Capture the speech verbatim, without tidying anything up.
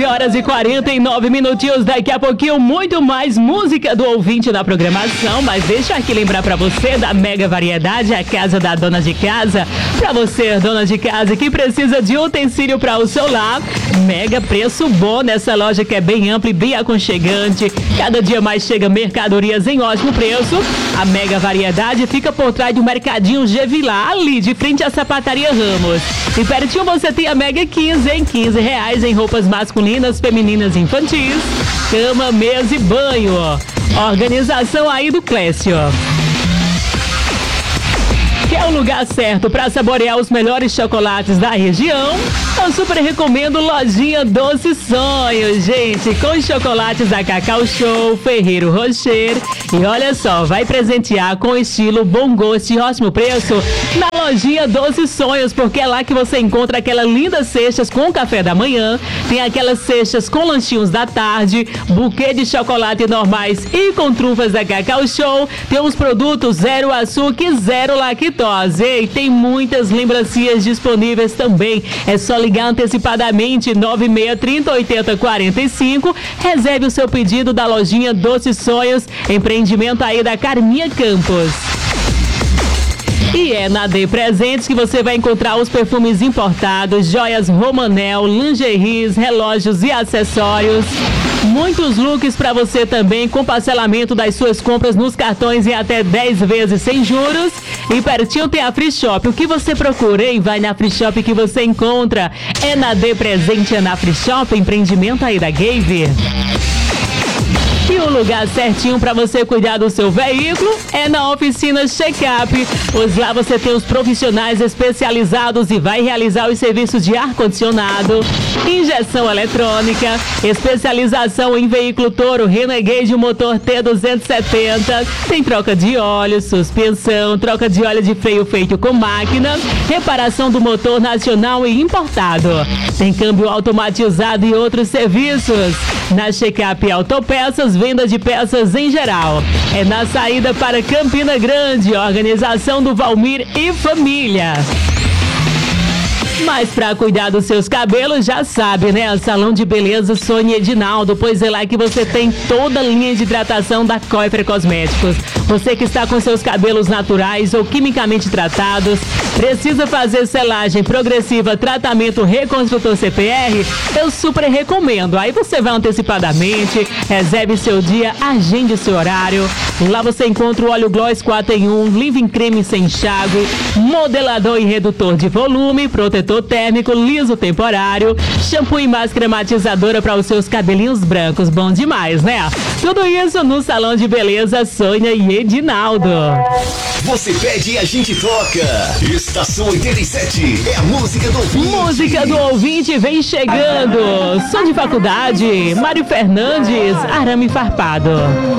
horas e quarenta e nove minutinhos. Daqui a pouquinho, muito mais música do ouvinte na programação. Mas deixa aqui lembrar pra você da Mega Variedade, a casa da dona de casa. Pra você, dona de casa, que precisa de utensílio pra o seu lar. Mega preço bom nessa loja que é bem ampla e bem aconchegante. Cada dia mais chega mercadorias em ótimo preço. A Mega Variedade fica por trás do Mercadinho Gevilar, ali de frente à Sapataria Ramos. E pertinho você tem a Mega quinze, em quinze reais em roupas masculinas, femininas e infantis, cama, mesa e banho. Organização aí do Clécio. Quer o lugar certo para saborear os melhores chocolates da região? Eu super recomendo Lojinha Doce Sonhos, gente, com chocolates da Cacau Show, Ferreiro Rocher. E olha só, vai presentear com estilo, bom gosto e ótimo preço na Lojinha Doce Sonhos, porque é lá que você encontra aquelas lindas cestas com café da manhã, tem aquelas cestas com lanchinhos da tarde, buquê de chocolate normais e com trufas da Cacau Show. Tem uns produtos zero açúcar e zero lactose. E tem muitas lembrancinhas disponíveis também. É só ligar antecipadamente nove seis três zero oito zero quatro cinco. Reserve o seu pedido da Lojinha Doce Sonhos, empreendimento aí da Carminha Campos. E é na D Presentes que você vai encontrar os perfumes importados, joias Romanel, lingeries, relógios e acessórios. Muitos looks para você também, com parcelamento das suas compras nos cartões em até dez vezes sem juros. E pertinho tem a Free Shop. O que você procura, hein? Vai na Free Shop que você encontra. É na D Presente, é na Free Shop, empreendimento aí da Gave. E o lugar certinho para você cuidar do seu veículo é na Oficina Checkup. Pois lá você tem os profissionais especializados e vai realizar os serviços de ar-condicionado, injeção eletrônica, especialização em veículo Toro, Renegade, motor T duzentos e setenta, tem troca de óleo, suspensão, troca de óleo de freio feito com máquina, reparação do motor nacional e importado, tem câmbio automatizado e outros serviços. Na Checkup Autopeças, venda de peças em geral. É na saída para Campina Grande, organização do Valmir e família. Mas para cuidar dos seus cabelos, já sabe, né? Salão de Beleza Sônia Edinaldo, pois é lá que você tem toda a linha de hidratação da Coifre Cosméticos. Você que está com seus cabelos naturais ou quimicamente tratados, precisa fazer selagem progressiva, tratamento reconstrutor C P R, eu super recomendo. Aí você vai antecipadamente, reserve seu dia, agende seu horário. Lá você encontra o óleo Gloss quatro em um, leave-in creme sem enxágue, modelador e redutor de volume, protetor térmico, liso temporário, shampoo e máscara matizadora para os seus cabelinhos brancos. Bom demais, né? Tudo isso no Salão de Beleza Sônia e Edinaldo. Você pede e a gente toca. Estação oitenta e sete é a música do ouvinte. Música do ouvinte vem chegando. Som de faculdade, Mário Fernandes, Arame Farpado.